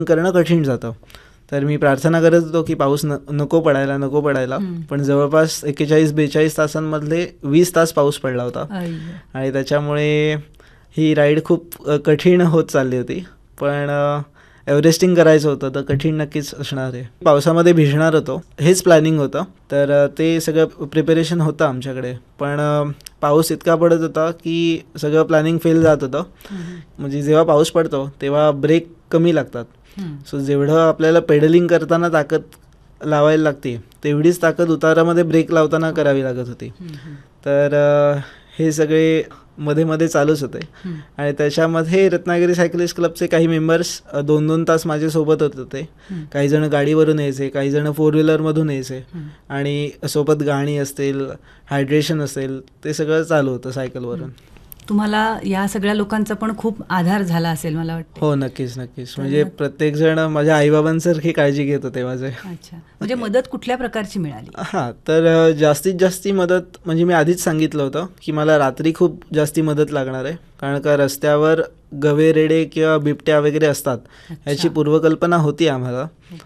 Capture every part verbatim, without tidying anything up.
करणं कठीण जातं. तर मी प्रार्थना करत होतो की पाऊस न नको पडायला नको पडायला पण जवळपास एक्केचाळीस बेचाळीस तासांमधले वीस तास पाऊस पडला होता आणि त्याच्यामुळे ही राईड खूप कठीण होत चालली होती. पण एव्हरेस्टिंग करायचं होतं तर कठीण नक्कीच असणार आहे. पावसामध्ये भिजणार होतो हेच प्लॅनिंग होतं. तर ते सगळं प्रिपरेशन होतं आमच्याकडे. पण पाऊस इतका पडत होता की सगळं प्लॅनिंग फेल जात होतं. म्हणजे जेव्हा पाऊस पडतो तेव्हा ब्रेक कमी लागतात. सो जेवढं आपल्याला पेडलिंग करताना ताकद लावायला लागते तेवढीच ताकद उतारामध्ये ब्रेक लावताना करावी लागत होती. तर हे सगळे मध्ये मध्ये चालूच होते आणि त्याच्यामध्ये रत्नागिरी सायकलिस्ट क्लबचे काही मेंबर्स दोन दोन तास माझ्यासोबत होत होते. काही जण गाडीवरून यायचे, काही जण फोर व्हीलरमधून यायचे आणि सोबत गाणी असतील, हायड्रेशन असेल, ते सगळं चालू होतं सायकलवरून. तुम्हाला या सगळ्या लोकांचा पण खूप आधार झाला असेल मला वाटतं. हो नक्कीच नक्कीच. म्हणजे प्रत्येक जण माझ्या आईबाबांसारखी काळजी घेत होते माझे. अच्छा, म्हणजे मदत कुठल्या प्रकारची मिळाली? हां, तर जास्तीत जास्ती मदत म्हणजे मी आधीच सांगितलं होतं की मला रात्री खूप जास्ती मदत लागणार आहे. कारण का रस्त्यावर गवे रेडे किंवा बिबट्या वगैरे असतात याची पूर्वकल्पना होती आम्हाला.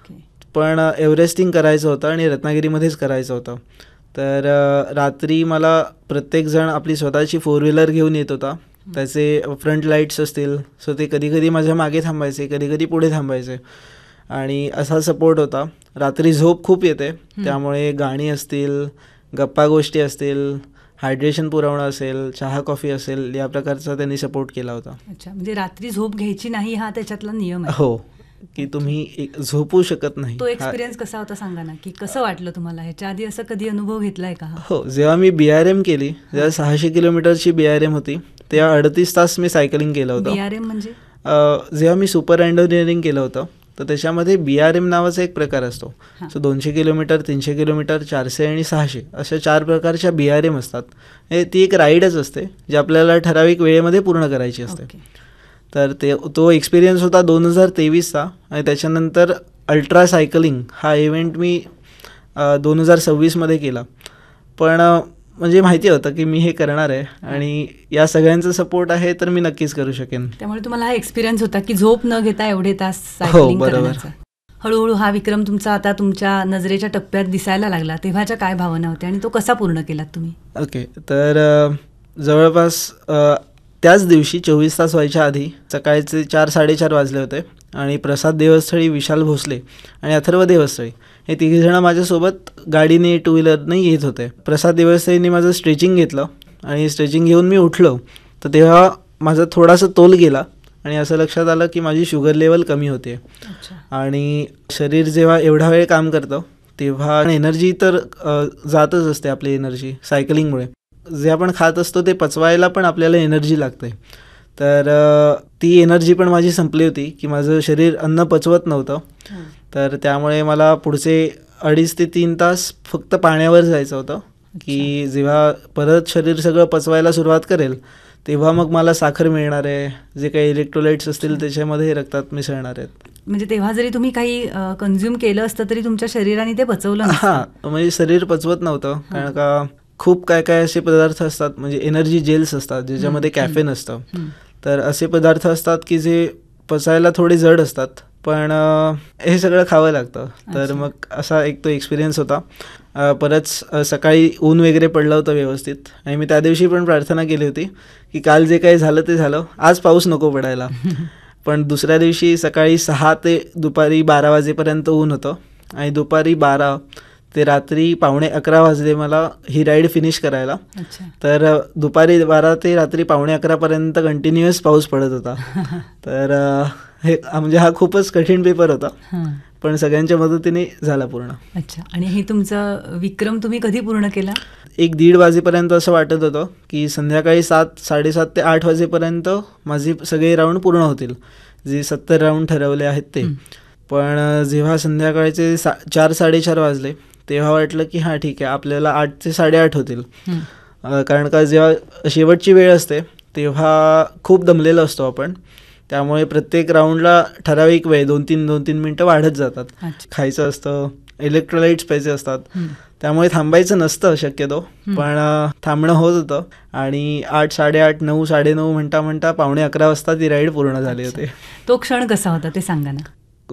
पण एव्हरेस्टिंग करायचं होतं आणि रत्नागिरीमध्येच करायचं होतं. तर रात्री मला प्रत्येकजण आपली स्वतःची फोर व्हीलर घेऊन येत होता. त्याचे फ्रंट लाईट्स असतील सो ते कधी कधी माझ्या मागे थांबायचे, कधी कधी पुढे थांबायचे आणि असा सपोर्ट होता. रात्री झोप खूप येते त्यामुळे गाणी असतील, गप्पा गोष्टी असतील, हायड्रेशन पुरवणं असेल, चहा कॉफी असेल, या प्रकारचा त्यांनी सपोर्ट केला होता. अच्छा, म्हणजे रात्री झोप घ्यायची नाही हा त्याच्यातला नियम आहे. हो, की तुम्ही झोपू शकत नाही. तो एक्सपिरियन्स कसा होता सांगा ना, की कसं वाटलं तुम्हाला? ह्याच्या आधी असं कधी अनुभव घेतलाय का? हो, जेव्हा मी बी आर एम केली, जेव्हा सहाशे किलोमीटरची बी आर एम होती तेव्हा अडतीस तास मी सायकलिंग केलं होतं. बी आर एम म्हणजे जेव्हा मी सुपर एंजिनिअरिंग केलं होतं तर त्याच्यामध्ये बी आर एम नावाचा एक प्रकार असतो. सो दोनशे किलोमीटर, तीनशे किलोमीटर, चारशे आणि सहाशे अशा चार प्रकारच्या बी आर एम असतात. हे ती एक राईडच असते जी आपल्याला ठराविक वेळेमध्ये पूर्ण करायची असते. तर ते तो एक्सपिरियन्स होता दोन हजार तेवीसचा आणि त्याच्यानंतर अल्ट्रा सायकलिंग हा इव्हेंट मी दोन हजार सव्वीसमध्ये केला. पण म्हणजे माहिती होतं की मी हे करणार आहे आणि या सगळ्यांचा सपोर्ट आहे तर मी नक्कीच करू शकेन. त्यामुळे तुम्हाला हा एक्सपिरियन्स होता की झोप न घेता एवढे तास सायकलिंग करण्याचा. हळूहळू हा विक्रम तुमचा आता तुमच्या नजरेच्या टप्प्यात दिसायला लागला, तेव्हाच्या काय भावना होत्या आणि तो कसा पूर्ण केलात तुम्ही? ओके, तर जवळपास त्याच दिवशी चोवीस तास व्हायच्या आधी सकाळचे चार साडेचार वाजले होते आणि प्रसाद देवस्थळी, विशाल भोसले आणि अथर्व देवस्थळी हे तिघेजणं माझ्यासोबत गाडीने टू व्हीलरने येत होते. प्रसाद देवस्थळींनी माझं स्ट्रेचिंग घेतलं आणि स्ट्रेचिंग घेऊन मी उठलो तर तेव्हा माझा थोडासा तोल गेला आणि असं लक्षात आलं की माझी शुगर लेवल कमी होते. आणि शरीर जेव्हा एवढा वेळ काम करतं तेव्हा एनर्जी तर जातच असते, आपली एनर्जी सायकलिंगमुळे. जे आपण खात असतो ते पचवायला पण आपल्याला एनर्जी लागते. तर ती एनर्जी पण माझी संपली होती की माझं शरीर अन्न पचवत नव्हतं. तर त्यामुळे मला पुढचे अडीच ते तीन तास फक्त पाण्यावर जायचं होतं की जेव्हा परत शरीर सगळं पचवायला सुरुवात करेल तेव्हा मग मला साखर मिळणार आहे, जे काही इलेक्ट्रोलाइट्स असतील त्याच्यामध्ये रक्तात मिसळणार आहेत. म्हणजे तेव्हा जरी तुम्ही काही कन्झ्युम केलं असतं तरी तुमच्या शरीराने ते पचवलं? हां, म्हणजे शरीर पचवत नव्हतं. कारण का खूप काय काय असे पदार्थ असतात, म्हणजे एनर्जी जेल्स असतात ज्याच्यामध्ये कॅफेन असतं. तर असे पदार्थ असतात की जे पचायला थोडे जड असतात पण हे सगळं खावं लागतं. तर मग असा एक तो एक्सपिरियन्स होता. परत सकाळी ऊन वगैरे पडलं होतं व्यवस्थित आणि मी त्या दिवशी पण प्रार्थना केली होती की काल जे काही झालं ते झालं, आज पाऊस नको पडायला. पण दुसऱ्या दिवशी सकाळी सहा ते दुपारी बारा वाजेपर्यंत ऊन होतं आणि दुपारी बारा ते रात्री पावणे अकरा वाजले मला ही राईड फिनिश करायला. तर दुपारी बारा ते रात्री पावणे अकरापर्यंत कंटिन्युअस पाऊस पडत होता. तर हे म्हणजे हा खूपच कठीण पेपर होता पण सगळ्यांच्या मदतीने झाला पूर्ण. अच्छा, आणि हे तुमचं विक्रम तुम्ही कधी पूर्ण केला? एक दीड वाजेपर्यंत असं वाटत होतं की संध्याकाळी सात साडेसात ते आठ वाजेपर्यंत माझे सगळे राऊंड पूर्ण होतील, जे सत्तर राऊंड ठरवले आहेत ते. पण जेव्हा संध्याकाळचे सा चार साडेचार वाजले तेव्हा वाटलं की हां ठीक आहे, आपल्याला आठ ते साडेआठ होतील. कारण का जेव्हा शेवटची वेळ असते तेव्हा खूप दमलेलो असतो आपण, त्यामुळे प्रत्येक राऊंडला ठराविक वेळ दोन तीन दोन तीन मिनटं वाढत जातात. खायचं असतं, इलेक्ट्रोलाइट्स प्यायचे असतात, त्यामुळे थांबायचं नसतं शक्यतो. पण थांबणं होत होतं आणि आठ साडेआठ नऊ साडेनऊ म्हणता म्हणता पावणे अकरा वाजता ती राईड पूर्ण झाली होती. तो क्षण कसा होता ते सांगा ना.